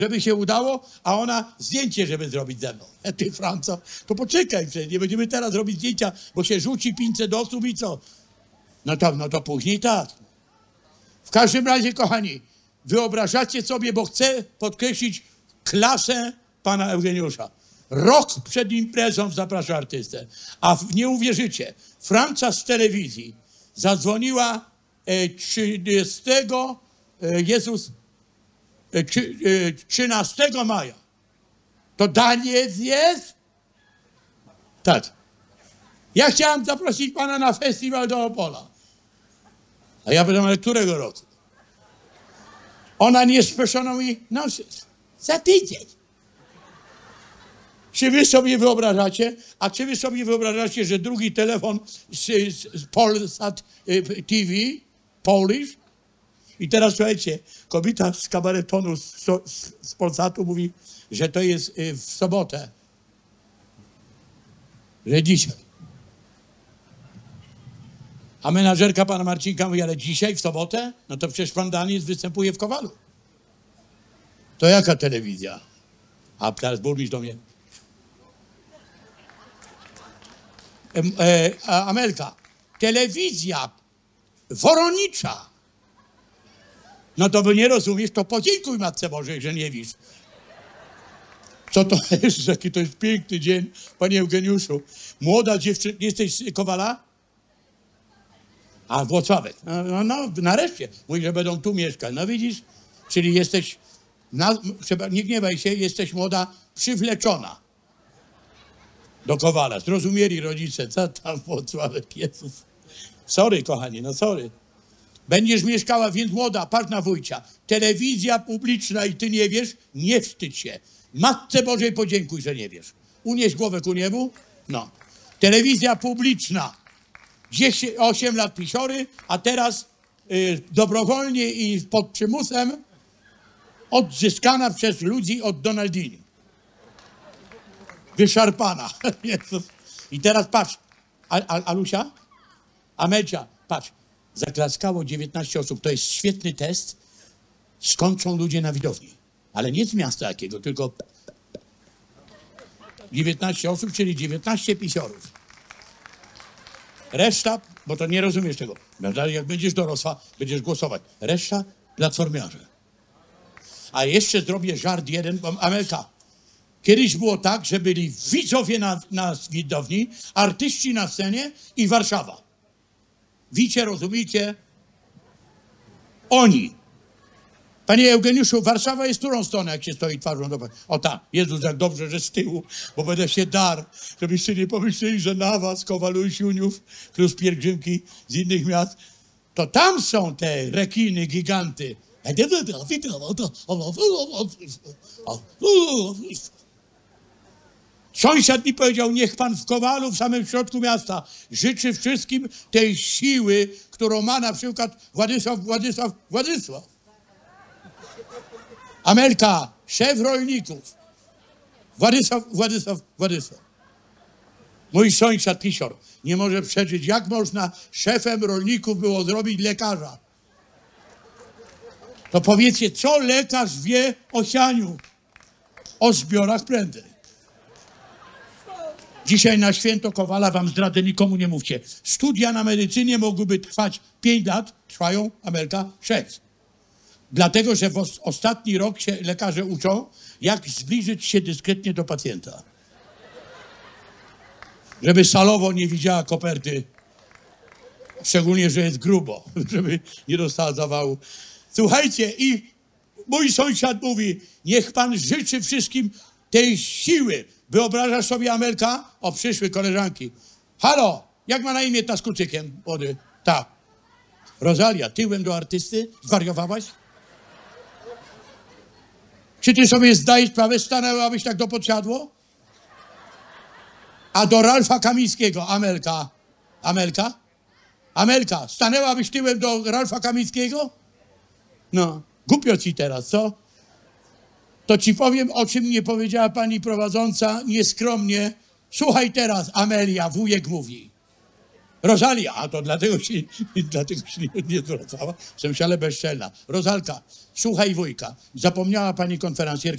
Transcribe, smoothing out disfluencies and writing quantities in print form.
żeby się udało, a ona zdjęcie, żeby zrobić ze mną. Ty, Franco, to poczekaj, nie będziemy teraz robić zdjęcia, bo się rzuci 500 osób i co? No to później tak. W każdym razie, kochani, wyobrażacie sobie, bo chcę podkreślić klasę pana Eugeniusza. Rok przed imprezą zaprasza artystę. A nie uwierzycie, Franca z telewizji zadzwoniła 13 maja. To Daniec jest? Tak. Ja chciałem zaprosić pana na festiwal do Opola. A ja pytam, ale którego roku? Ona nie spieszono mi, no za tydzień. Czy wy sobie wyobrażacie, czy wy sobie wyobrażacie, że drugi telefon z Polsat TV, Polish, i teraz słuchajcie, kobieta z kabaretonu z Polsatu mówi, że to jest w sobotę, że dzisiaj. A menadżerka pana Marcinka mówi, ale dzisiaj, w sobotę? No to przecież pan Daniec występuje w Kowalu. To jaka telewizja? A teraz burmistrz do mnie. Amelka, telewizja Woronicza. No to by nie rozumiesz, to podziękuj Matce Bożej, że nie wiesz. Co to jest? Jaki to jest piękny dzień, panie Eugeniuszu. Młoda dziewczyna, jesteś z Kowala? A Włocławek. No, nareszcie. Mówi, że będą tu mieszkać. No widzisz, czyli jesteś, nie gniewaj się, jesteś młoda, przywleczona do Kowala. Zrozumieli rodzice, co tam Włocławek, Jezus. Sorry, kochani, no sorry. Będziesz mieszkała, więc młoda, patrz na wujcia. Telewizja publiczna i ty nie wiesz? Nie wstydź się. Matce Bożej podziękuj, że nie wiesz. Unieś głowę ku niebu? No. Telewizja publiczna. 8 lat pisiory, a teraz dobrowolnie i pod przymusem odzyskana przez ludzi od Donaldini. Wyszarpana. Jezus. I teraz patrz. Alusia? Amelcia, patrz. Zaklaskało 19 osób. To jest świetny test. Skończą ludzie na widowni. Ale nie z miasta jakiego, tylko 19 osób, czyli 19 pisiorów. Reszta, bo to nie rozumiesz tego. Jak będziesz dorosła, będziesz głosować. Reszta platformiarze. A jeszcze zrobię żart jeden, bo Amelka. Kiedyś było tak, że byli widzowie na widowni, artyści na scenie i Warszawa. Wiecie, rozumiecie? Oni. Panie Eugeniuszu, Warszawa jest którą stronę, jak się stoi twarzą do... O tam, Jezus, jak dobrze, że z tyłu, bo będę się dar, żebyście nie pomyśleli, że na was, Kowalu i Siuniów, plus pielgrzymki z innych miast, to tam są te rekiny, giganty. Sąsiad mi powiedział, niech pan w Kowalu, w samym środku miasta, życzy wszystkim tej siły, którą ma na przykład Władysław. Amelka, szef rolników. Władysław. Mój sąsiad pisior nie może przeżyć, jak można szefem rolników było zrobić lekarza. To powiedzcie, co lekarz wie o sianiu, o zbiorach prędzej. Dzisiaj na święto Kowala wam zdradzę, nikomu nie mówcie. Studia na medycynie mogłyby trwać 5 lat, trwają, Amelka, 6. Dlatego, że w ostatni rok się lekarze uczą, jak zbliżyć się dyskretnie do pacjenta. Żeby salowo nie widziała koperty, szczególnie, że jest grubo, żeby nie dostała zawału. Słuchajcie, i mój sąsiad mówi, niech pan życzy wszystkim tej siły. Wyobrażasz sobie, Amelka? O, przyszły koleżanki. Halo, jak ma na imię ta z kucykiem? Młody. Tak. Rosalia, tyłem do artysty? Zwariowałaś? Czy ty sobie zdajesz sprawę, stanęłabyś tak do podsiadło? A do Ralfa Kamińskiego, Amelka, stanęłabyś tyłem do Ralfa Kamińskiego? No, głupio ci teraz, co? To ci powiem, o czym nie powiedziała pani prowadząca nieskromnie. Słuchaj teraz, Amelia, wujek mówi. Rosalia, a to dlatego się nie zwracała, jestem ale bezczelna. Rozalka, słuchaj wujka, zapomniała pani konferencjerka